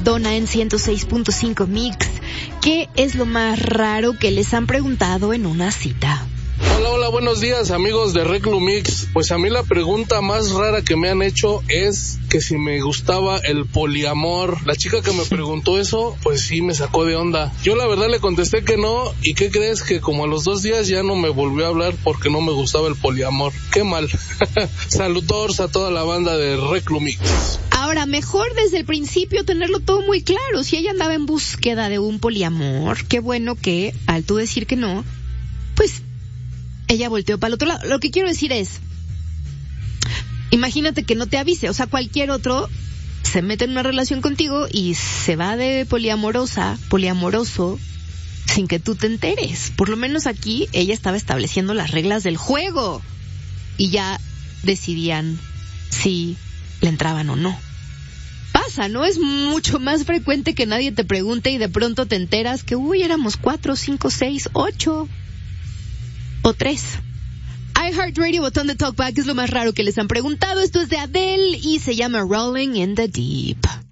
Madonna en 106.5 Mix. ¿Qué es lo más raro que les han preguntado en una cita? Hola, buenos días amigos de Reclumix. Pues a mí la pregunta más rara que me han hecho es que si me gustaba el poliamor. La chica que me preguntó eso, pues sí me sacó de onda. Yo la verdad le contesté que no, y ¿qué crees? Que como a los 2 días ya no me volvió a hablar porque no me gustaba el poliamor. Qué mal. Saludos a toda la banda de Reclumix. Ahora, mejor desde el principio tenerlo todo muy claro. Si ella andaba en búsqueda de un poliamor, qué bueno que al tú decir que no, pues ella volteó para el otro lado. Lo que quiero decir es, imagínate que no te avise, o sea, cualquier otro se mete en una relación contigo y se va de poliamoroso, sin que tú te enteres. Por lo menos aquí ella estaba estableciendo las reglas del juego y ya decidían si le entraban o no. Pasa, ¿no? Es mucho más frecuente que nadie te pregunte y de pronto te enteras que, éramos 4, 5, 6, 8... o 3. iHeartRadio, botón de talkback, es lo más raro que les han preguntado. Esto es de Adele y se llama Rolling in the Deep.